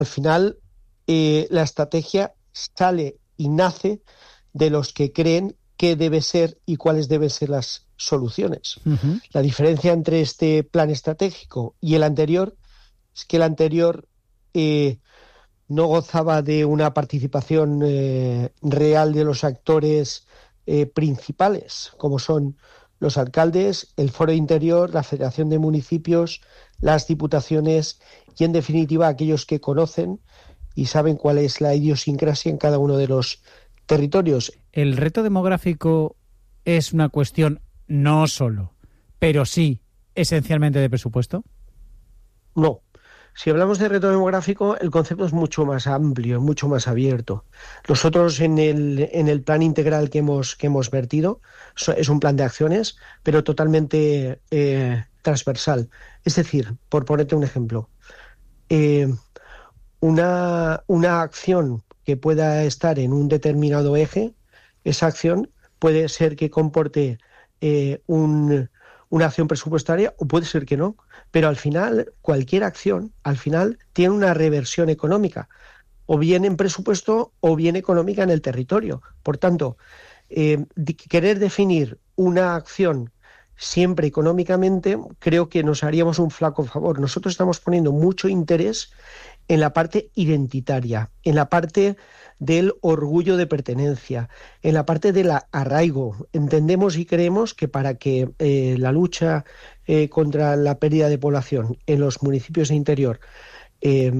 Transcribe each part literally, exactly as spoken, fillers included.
Al final, eh, la estrategia sale y nace de los que creen qué debe ser y cuáles deben ser las soluciones. Uh-huh. La diferencia entre este plan estratégico y el anterior es que el anterior eh, no gozaba de una participación eh, real de los actores eh, principales, como son los alcaldes, el Foro Interior, la Federación de Municipios, las diputaciones y, en definitiva, aquellos que conocen y saben cuál es la idiosincrasia en cada uno de los territorios. ¿El reto demográfico es una cuestión no solo, pero sí esencialmente de presupuesto? No. Si hablamos de reto demográfico, el concepto es mucho más amplio, mucho más abierto. Nosotros en el, en el plan integral que hemos, que hemos vertido, es un plan de acciones, pero totalmente eh, transversal. Es decir, por ponerte un ejemplo, eh, una, una acción que pueda estar en un determinado eje, esa acción puede ser que comporte eh, un, una acción presupuestaria o puede ser que no, pero al final cualquier acción al final tiene una reversión económica, o bien en presupuesto o bien económica en el territorio. Por tanto, eh, de, querer definir una acción siempre económicamente, creo que nos haríamos un flaco favor. Nosotros estamos poniendo mucho interés en la parte identitaria, en la parte del orgullo de pertenencia, en la parte del arraigo. Entendemos y creemos que para que eh, la lucha eh, contra la pérdida de población en los municipios de interior eh,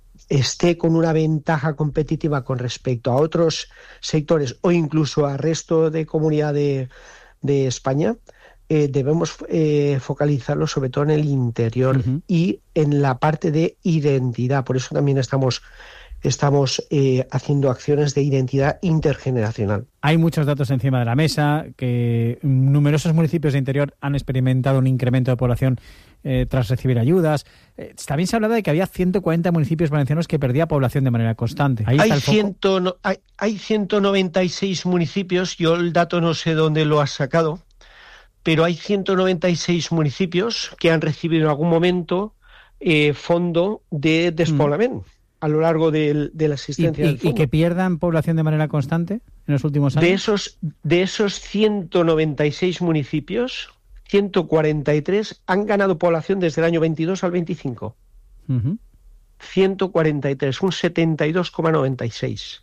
esté con una ventaja competitiva con respecto a otros sectores o incluso al resto de comunidad de, de España, Eh, debemos eh, focalizarlo sobre todo en el interior uh-huh. y en la parte de identidad. Por eso también estamos, estamos eh, haciendo acciones de identidad intergeneracional. Hay muchos datos encima de la mesa, que numerosos municipios de interior han experimentado un incremento de población eh, tras recibir ayudas. Eh, también se ha hablado de que había ciento cuarenta municipios valencianos que perdía población de manera constante. Ahí hay, está el ciento, no, hay, hay ciento noventa y seis municipios, yo el dato no sé dónde lo has sacado, pero hay ciento noventa y seis municipios que han recibido en algún momento eh, fondo de despoblamiento mm. a lo largo de, de la existencia ¿Y, y, del fondo. ¿Y que pierdan población de manera constante en los últimos años? De esos, de esos ciento noventa y seis municipios, ciento cuarenta y tres han ganado población desde el año veintidós al veinticinco. Uh-huh. ciento cuarenta y tres, un setenta y dos coma noventa y seis.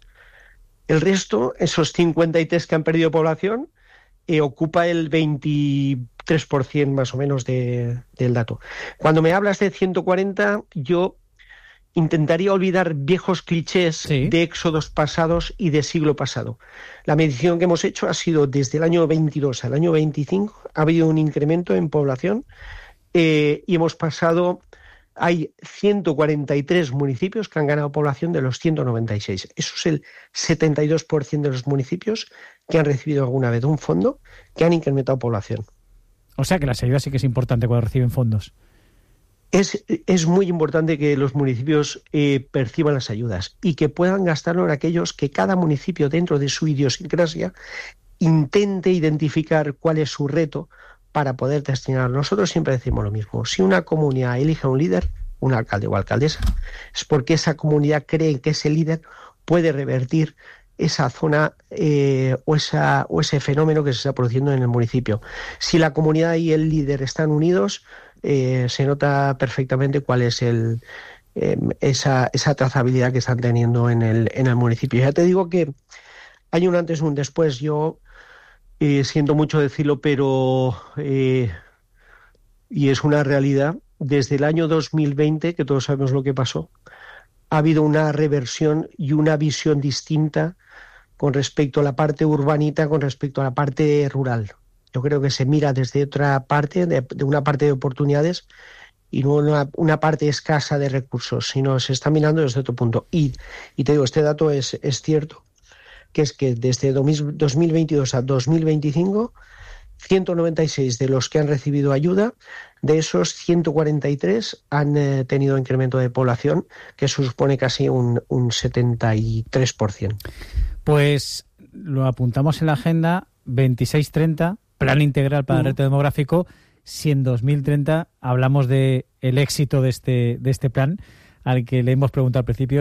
El resto, esos cincuenta y tres que han perdido población, Eh, ocupa el veintitrés por ciento más o menos de, del dato. Cuando me hablas de ciento cuarenta, yo intentaría olvidar viejos clichés sí. de éxodos pasados y de siglo pasado. La medición que hemos hecho ha sido desde el año veintidós al año veinticinco, ha habido un incremento en población eh, y hemos pasado... Hay ciento cuarenta y tres municipios que han ganado población de los ciento noventa y seis. Eso es el setenta y dos por ciento de los municipios que han recibido alguna vez un fondo que han incrementado población. O sea que las ayudas sí que es importante cuando reciben fondos. Es, es muy importante que los municipios eh, perciban las ayudas y que puedan gastarlo en aquellos que cada municipio, dentro de su idiosincrasia, intente identificar cuál es su reto para poder destinar. Nosotros siempre decimos lo mismo. Si una comunidad elige a un líder, un alcalde o alcaldesa, es porque esa comunidad cree que ese líder puede revertir esa zona eh, o, esa, o ese fenómeno que se está produciendo en el municipio. Si la comunidad y el líder están unidos, eh, se nota perfectamente cuál es el, eh, esa, esa trazabilidad que están teniendo en el, en el municipio. Ya te digo que hay un antes y un después. Yo Eh, siento mucho decirlo, pero eh, y es una realidad, desde el año dos mil veinte, que todos sabemos lo que pasó, ha habido una reversión y una visión distinta con respecto a la parte urbanita, con respecto a la parte rural. Yo creo que se mira desde otra parte, de, de una parte de oportunidades y no una, una parte escasa de recursos, sino se está mirando desde otro punto. Y, y te digo, este dato es, es cierto, que es que desde dos mil veintidós a dos mil veinticinco, ciento noventa y seis de los que han recibido ayuda, de esos ciento cuarenta y tres han eh, tenido incremento de población, que eso supone casi un, un setenta y tres por ciento. Pues lo apuntamos en la agenda, veintiséis treinta, plan integral para el reto demográfico. Si en dos mil treinta hablamos de el éxito de este, de este plan, al que le hemos preguntado al principio.